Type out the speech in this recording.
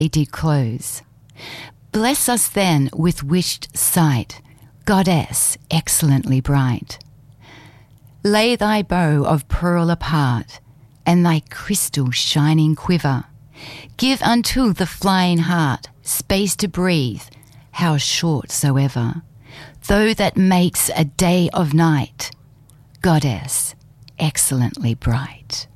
did close. Bless us then with wished sight, Goddess excellently bright. Lay thy bow of pearl apart, and thy crystal shining quiver. Give unto the flying heart space to breathe, how short soever. Though that makes a day of night, Goddess excellently bright.